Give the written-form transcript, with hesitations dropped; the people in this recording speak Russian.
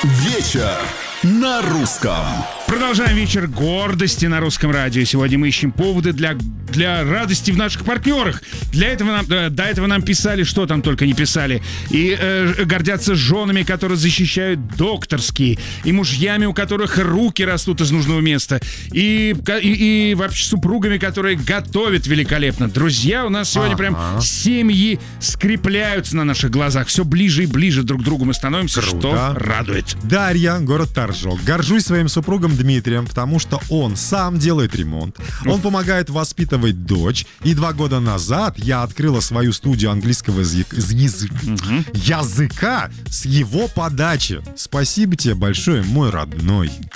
Вечер на русском. Продолжаем вечер гордости на русском радио. Сегодня мы ищем поводы для радости в наших партнерах. До этого нам писали, что там только не писали. И гордятся женами, которые защищают докторские, и мужьями, у которых руки растут из нужного места, и вообще супругами, которые готовят великолепно. Друзья, у нас сегодня прям семьи скрепляются на наших глазах. Все ближе и ближе друг к другу мы становимся, Круто. что радует. Дарья, город Торжок. Горжусь своим супругом Дмитрием, потому что он сам делает ремонт. Он помогает воспитывать дочь. И 2 года назад я открыла свою студию английского языка с его подачи. Спасибо тебе большое, мой родной.